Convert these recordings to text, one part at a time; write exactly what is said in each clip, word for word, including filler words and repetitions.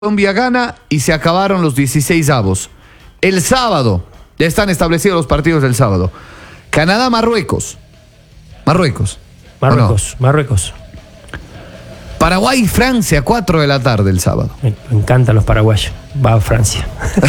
Colombia gana y se acabaron los dieciséis avos. El sábado, ya están establecidos los partidos del sábado. Canadá-Marruecos. Marruecos. Marruecos, no? Marruecos. Paraguay-Francia, cuatro de la tarde el sábado. Me encantan los paraguayos. Va a Francia.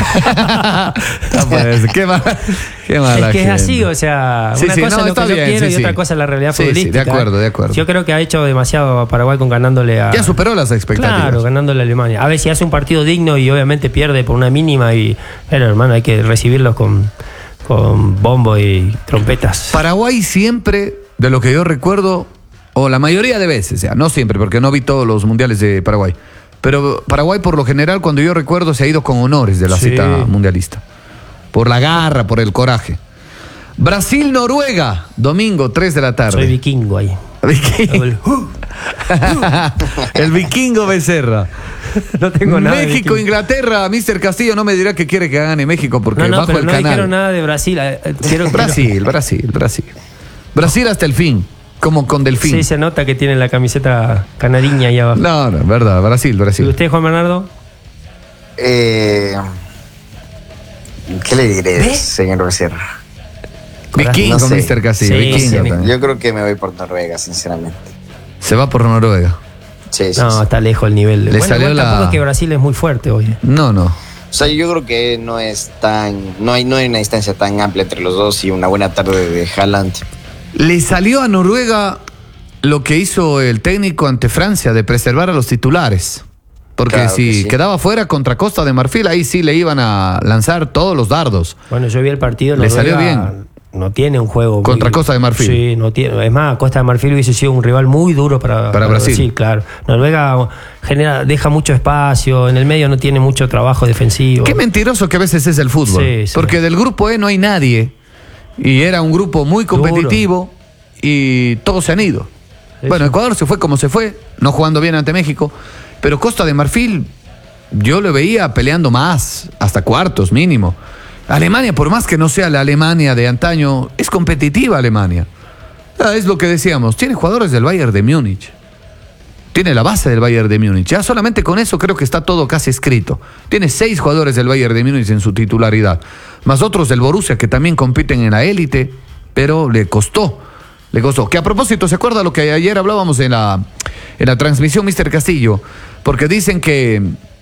No puede ser. Qué mala, qué mala es que gente. es así, o sea, sí, una sí, cosa no, es lo que yo bien, quiero sí, y sí. otra cosa es la realidad Sí, futbolística. sí, de acuerdo, de acuerdo. Yo creo que ha hecho demasiado a Paraguay con ganándole a... Ya superó las expectativas. Claro, ganándole a Alemania. A ver si hace un partido digno y obviamente pierde por una mínima y... Pero hermano, hay que recibirlos con, con bombo y trompetas. Paraguay siempre, de lo que yo recuerdo, o la mayoría de veces, o sea, no siempre, porque no vi todos los mundiales de Paraguay, pero Paraguay por lo general, cuando yo recuerdo, se ha ido con honores de la Sí. cita mundialista. Por la garra, por el coraje. Brasil-Noruega, domingo, tres de la tarde. Soy vikingo ahí. Vikingo. El, uh, El vikingo Becerra. no tengo nada de México, vikingo. Inglaterra, mister Castillo no me dirá que quiere que gane México porque No, no, bajo pero el no canal. dijeron nada de Brasil. Eh, eh, Quiero, Brasil, Brasil, Brasil. Brasil hasta el fin, como con Delfín. Sí, se nota que tiene la camiseta canariña ahí abajo. No, no, verdad, Brasil, ¿Y Brasil. usted, Juan Bernardo? Eh, ¿Qué le diré, ¿Ve? señor Becerra? Vikingo, No sé. mister Castillo, Sí, vikingo sí, también. Yo creo que me voy por Noruega, sinceramente. Se va por Noruega. Sí, sí, No, sí. está lejos el nivel. Le bueno, salió igual la- tampoco es que Brasil es muy fuerte hoy. No, no. O sea, yo creo que no es tan, no hay, no hay una distancia tan amplia entre los dos y una buena tarde de Haaland. Le salió a Noruega lo que hizo el técnico ante Francia de preservar a los titulares. Porque Claro si que sí. quedaba fuera contra Costa de Marfil, ahí sí le iban a lanzar todos los dardos. Bueno, yo vi el partido. Le Noruega salió bien. No tiene un juego. Contra muy- Costa de Marfil. Sí, no tiene. Es más, Costa de Marfil hubiese sido un rival muy duro para, Para Brasil. claro. Noruega genera, deja mucho espacio. En el medio no tiene mucho trabajo defensivo. Qué mentiroso que a veces es el fútbol. Sí, sí. Porque del grupo E no hay nadie. Y era un grupo muy competitivo. Y todos se han ido. Sí, Bueno, sí. Ecuador se fue como se fue, no jugando bien ante México. Pero Costa de Marfil, yo lo veía peleando más, hasta cuartos mínimo. Alemania, por más que no sea la Alemania de antaño, es competitiva Alemania. Ah, es lo que decíamos, tiene jugadores del Bayern de Múnich. Tiene la base del Bayern de Múnich. Ya solamente con eso creo que está todo casi escrito. Tiene seis jugadores del Bayern de Múnich en su titularidad. Más otros del Borussia que también compiten en la élite, pero le costó. Le costó. Que a propósito, ¿se acuerda lo que ayer hablábamos en la, en la transmisión, mister Castillo? Porque dicen que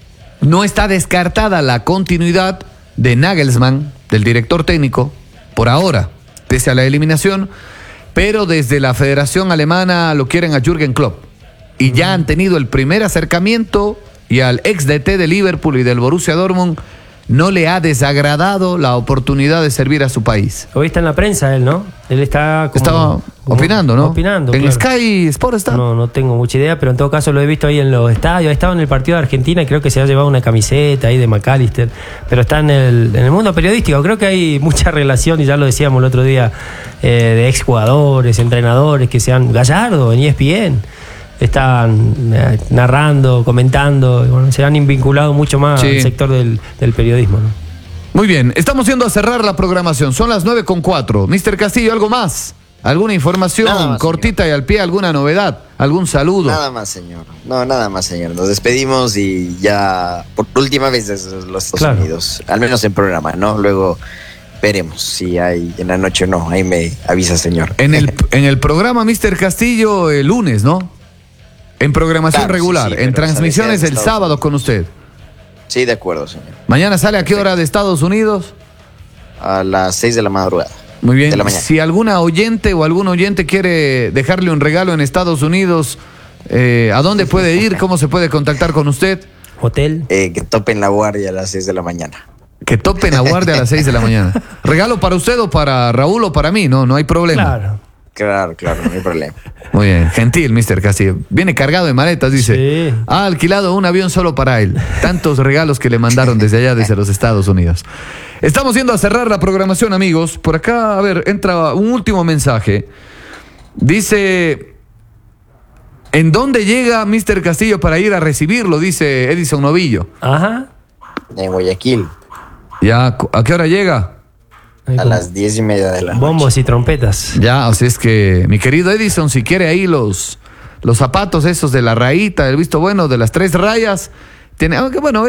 no está descartada la continuidad de Nagelsmann, del director técnico, por ahora, pese a la eliminación, pero desde la Federación Alemana lo quieren a Jürgen Klopp. Y ya han tenido el primer acercamiento y al ex D T de Liverpool y del Borussia Dortmund no le ha desagradado la oportunidad de servir a su país. Hoy está en la prensa él, ¿no? Él está como, Estaba como- opinando, ¿no? Opinando, En claro. Sky Sport está. No, no tengo mucha idea, pero en todo caso lo he visto ahí en los estadios. Ha estado en el partido de Argentina y creo que se ha llevado una camiseta ahí de McAllister. Pero está en el, en el mundo periodístico. Creo que hay mucha relación, y ya lo decíamos el otro día, eh, de exjugadores, entrenadores que sean Gallardo en E S P N. Están eh, narrando, comentando, y bueno, se han vinculado mucho más Sí. al sector del, del periodismo, ¿no? Muy bien, estamos yendo a cerrar la programación. Son las nueve con cuatro. mister Castillo, ¿algo más? ¿Alguna información Nada más, cortita y al pie? ¿Alguna novedad? ¿Algún saludo? Nada más, señor. No, nada más, señor. Nos despedimos y ya por última vez desde los Estados Claro. Unidos. Al menos en programa, ¿no? Luego veremos si hay en la noche o no. Ahí me avisa, señor. En el, en el programa mister Castillo el lunes, ¿no? En programación Claro, sí, regular, sí, en pero transmisiones sale el de sábado Estados con usted. Sí, de acuerdo, señor. ¿Mañana sale a qué hora de Estados Unidos? A las seis de la madrugada. Muy bien. De la mañana. Si alguna oyente o algún oyente quiere dejarle un regalo en Estados Unidos, eh, ¿a dónde puede ir? ¿Cómo se puede contactar con usted? Hotel. Eh, que topen la guardia a las seis de la mañana. Que topen a guardia a las seis de la mañana. ¿Regalo para usted o para Raúl o para mí? No, no hay problema. Claro. Claro, claro, no hay problema. Muy bien, gentil, mister Castillo. Viene cargado de maletas, dice. Sí. Ha alquilado un avión solo para él. Tantos regalos que le mandaron desde allá, desde los Estados Unidos. Estamos yendo a cerrar la programación, amigos. Por acá, a ver, entra un último mensaje. Dice, ¿en dónde llega mister Castillo para ir a recibirlo? Dice Edison Novillo. Ajá. En Guayaquil, Ya, ¿a qué hora llega? Ahí a con las diez y media de la noche. bombos y trompetas. Ya, o sea, es que mi querido Edison, si quiere ahí los, los zapatos esos de la rayita, el visto bueno, de las tres rayas, Tiene, aunque bueno,